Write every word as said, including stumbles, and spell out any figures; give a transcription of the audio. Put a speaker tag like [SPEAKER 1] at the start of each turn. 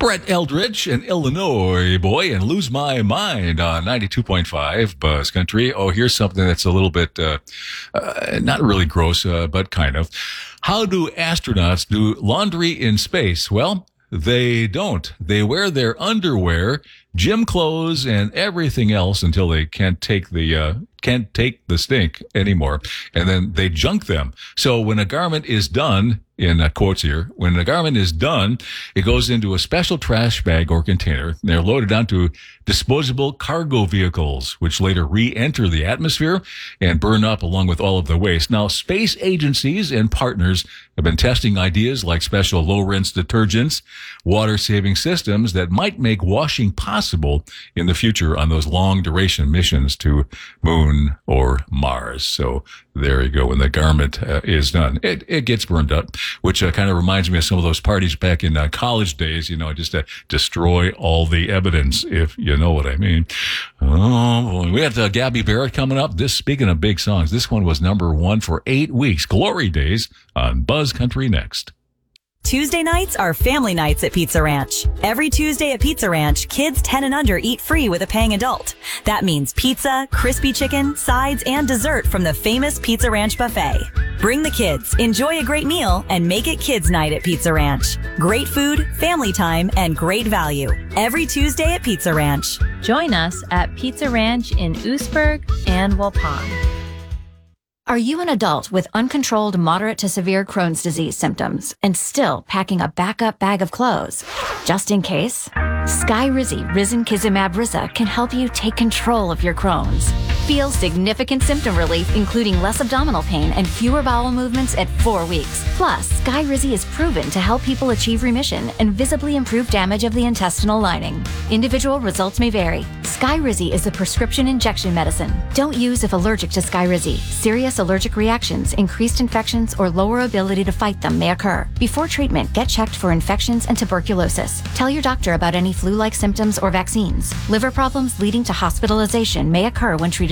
[SPEAKER 1] Brett Eldridge, an Illinois boy, and Lose My Mind on ninety-two point five Buzz Country. Oh, here's something that's a little bit, uh, uh, not really gross, uh, but kind of. How do astronauts do laundry in space? Well, they don't. They wear their underwear, gym clothes, and everything else until they can't take the, uh, can't take the stink anymore. And then they junk them. So when a garment is done, in uh, quotes here, when the garment is done, it goes into a special trash bag or container. They're loaded onto disposable cargo vehicles, which later re-enter the atmosphere and burn up along with all of the waste. Now, space agencies and partners have been testing ideas like special low-rinse detergents, water-saving systems that might make washing possible in the future on those long-duration missions to Moon or Mars. So there you go. When the garment uh, is done, it, it gets burned up, which uh, kind of reminds me of some of those parties back in uh, college days, you know, just to destroy all the evidence, if you know what I mean. Oh, boy. We got uh, Gabby Barrett coming up. This, speaking of big songs, this one was number one for eight weeks. Glory Days on Buzz Country next.
[SPEAKER 2] Tuesday nights are family nights at Pizza Ranch. Every Tuesday at Pizza Ranch, kids ten and under eat free with a paying adult. That means pizza, crispy chicken, sides, and dessert from the famous Pizza Ranch buffet. Bring the kids, enjoy a great meal, and make it kids' night at Pizza Ranch. Great food, family time, and great value. Every Tuesday at Pizza Ranch.
[SPEAKER 3] Join us at Pizza Ranch in Oostburg and Waupun.
[SPEAKER 4] Are you an adult with uncontrolled moderate to severe Crohn's disease symptoms and still packing a backup bag of clothes? Just in case, Skyrizi Risankizumab Riza can help you take control of your Crohn's. Feel significant symptom relief, including less abdominal pain and fewer bowel movements at four weeks. Plus, Skyrizi is proven to help people achieve remission and visibly improve damage of the intestinal lining. Individual results may vary. Skyrizi is a prescription injection medicine. Don't use if allergic to Skyrizi. Serious allergic reactions, increased infections, or lower ability to fight them may occur. Before treatment, get checked for infections and tuberculosis. Tell your doctor about any flu-like symptoms or vaccines. Liver problems leading to hospitalization may occur when treated